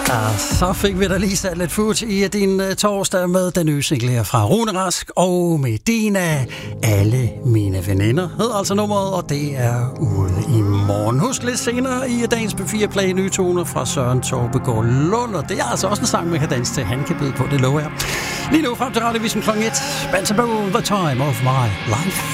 Så fik vi da lige sat lidt fut i din torsdag med den nye single her fra Rune Rask og Medina. Alle mine veninder hedder altså nummeret, og det er ude i morgen. Husk lidt senere i dagens P4 Play nye toner fra Søren Torbegaard Lund, og det er altså også en sang, man kan danse til. Han kan byde på, det lover jeg. Lige nu frem til Radiovisen kl. 1. Bands Above the Time of My Life.